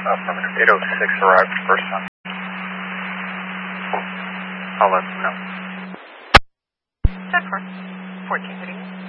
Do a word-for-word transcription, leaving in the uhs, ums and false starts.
Affirmative. eight oh six arrived first time. I'll let them know. ten four. fourteen video.